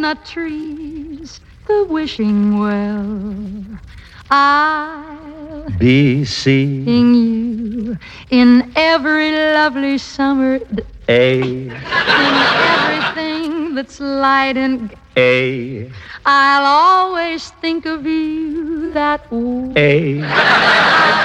chestnut trees, the wishing well. I'll be seeing you in every lovely summer in everything that's light and a I'll always think of you that way. a